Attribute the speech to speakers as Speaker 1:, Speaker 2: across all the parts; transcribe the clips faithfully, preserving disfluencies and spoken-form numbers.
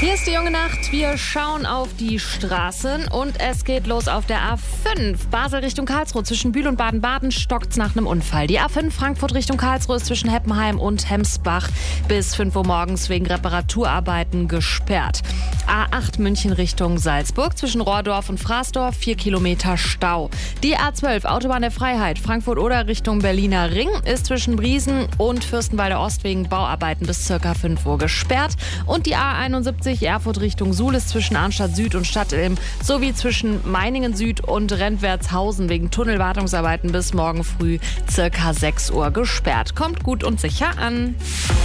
Speaker 1: Hier ist die junge Nacht. Wir schauen auf die Straßen und es geht los auf der A fünf. Basel Richtung Karlsruhe. Zwischen Bühl und Baden-Baden stockt's nach einem Unfall. Die A fünf Frankfurt Richtung Karlsruhe ist zwischen Heppenheim und Hemsbach bis fünf Uhr morgens wegen Reparaturarbeiten gesperrt. A acht München Richtung Salzburg. Zwischen Rohrdorf und Fraßdorf vier Kilometer Stau. Die A zwölf Autobahn der Freiheit Frankfurt-Oder Richtung Berliner Ring ist zwischen Briesen und Fürstenwalde Ost wegen Bauarbeiten bis circa fünf Uhr gesperrt. Und die A einundsiebzig Erfurt Richtung Suhl ist zwischen Arnstadt Süd und Stadtilm sowie zwischen Meiningen Süd und Rentwertshausen wegen Tunnelwartungsarbeiten bis morgen früh circa sechs Uhr gesperrt. Kommt gut und sicher an.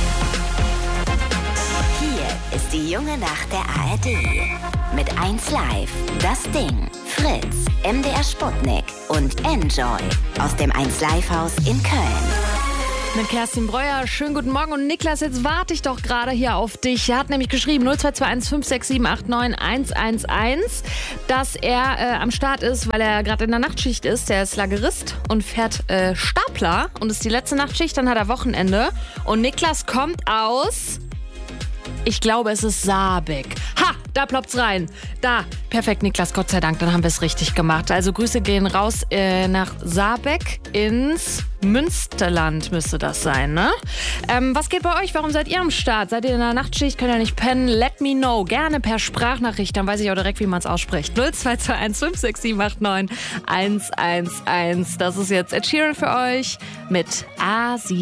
Speaker 2: Hier ist die junge Nacht der A R D. Mit eins Live, das Ding, Fritz, M D R Sputnik und Enjoy aus dem eins Live Haus in Köln.
Speaker 1: Mit Kerstin Breuer, schönen guten Morgen. Und Niklas, jetzt warte ich doch gerade hier auf dich. Er hat nämlich geschrieben null zwei zwei eins fünf sechs sieben acht neun eins eins eins, dass er äh, am Start ist, weil er gerade in der Nachtschicht ist. Der ist Lagerist und fährt äh, Stapler und ist die letzte Nachtschicht, dann hat er Wochenende. Und Niklas kommt aus... Ich glaube, es ist Saarbeck. Ha, da ploppt's rein. Da, perfekt, Niklas, Gott sei Dank, dann haben wir es richtig gemacht. Also Grüße gehen raus äh, nach Saarbeck ins Münsterland müsste das sein, ne? Ähm, was geht bei euch? Warum seid ihr am Start? Seid ihr in der Nachtschicht? Könnt ihr nicht pennen? Let me know. Gerne per Sprachnachricht, dann weiß ich auch direkt, wie man es ausspricht. null zwei zwei eins fünf sechs sieben acht neun eins eins eins. Das ist jetzt Ed Sheeran für euch mit A sieben.